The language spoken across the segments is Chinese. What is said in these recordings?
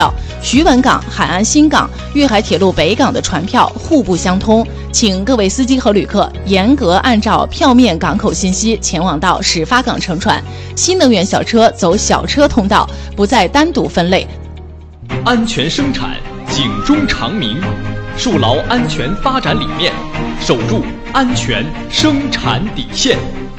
徐闻港、海岸新港、粤海铁路北港的船票互不相通，请各位司机和旅客严格按照票面港口信息前往到始发港乘船。新能源小车走小车通道，不再单独分类。 安全生产，警钟长鸣，树牢安全发展理念，守住安全生产底线。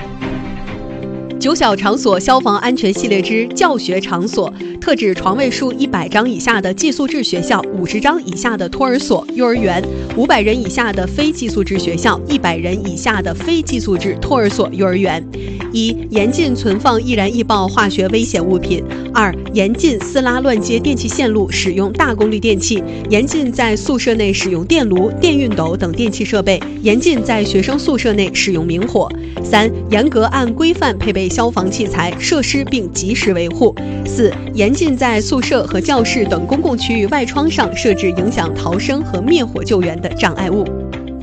9小场所消防安全系列之教学场所，特指床位数100张以下的寄宿制学校、50张以下的托儿所、幼儿园，500人以下的非寄宿制学校，100人以下的非寄宿制托儿所、幼儿园。1、严禁存放易燃易爆化学危险物品。2、严禁私拉乱接电气线路，使用大功率电器，严禁在宿舍内使用电炉、电熨斗等电气设备，严禁在学生宿舍内使用明火。3、严格按规范配备消防器材设施并及时维护。4、严禁在宿舍和教室等公共区域外窗上设置影响逃生和灭火救援的障碍物。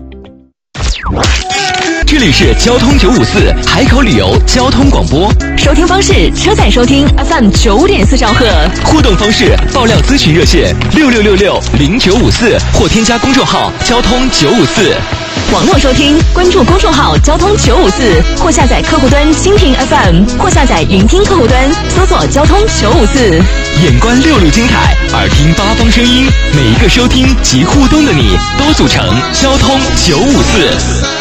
这里是交通954海口旅游交通广播， 收听方式：车载收听 FM 9.4兆赫， 互动方式：爆料咨询热线66660954或添加公众号交通954。 网络收听，关注公众号交通954，或下载客户端蜻蜓 FM， 或下载云听客户端，搜索交通954。 眼观6路精彩，耳听八方声音，每一个收听及互动的你，都组成交通954。